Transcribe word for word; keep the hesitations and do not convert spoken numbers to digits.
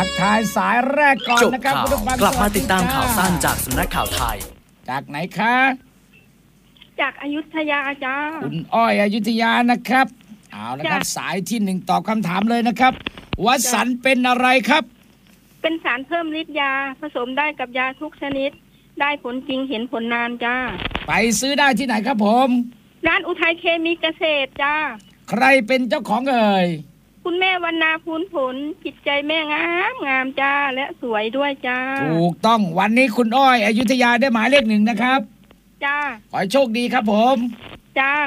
ทายสายแรกก่อนนะครับจบข่าวกลับมาติดตามข่าวสั้นจากสำนักข่าวไทยจากไหนคะจากอยุธยาจ้าคุณอ้อยอยุธยานะครับเอาละครับสายที่หนึ่งตอบคำถามเลยนะครับวัสันเป็นอะไรครับเป็นสารเพิ่มฤทธิ์ยาผสมได้กับยาทุกชนิดได้ผลจริงเห็นผลนานจ้าไปซื้อได้ที่ไหนครับผมร้านอุทัยเคมีเกษตรจ้าใครเป็นเจ้าของเอ่ยคุณแม่วรรณาพูนผลจิตใจแม่งามงามจ้าและสวยด้วยจ้าถูกต้องวันนี้คุณอ้อยอยุธยาได้หมายเลขหนึ่งนะครับจ้าขอให้โชคดีครับผมจ้า